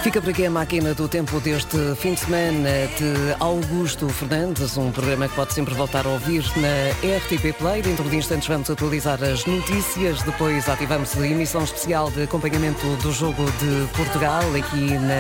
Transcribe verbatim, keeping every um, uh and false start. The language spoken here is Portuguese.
Fica por aqui a máquina do tempo deste fim de semana de Augusto Fernandes, um programa que pode sempre voltar a ouvir na R T P Play. Dentro de instantes vamos atualizar as notícias, depois ativamos a emissão especial de acompanhamento do jogo de Portugal aqui na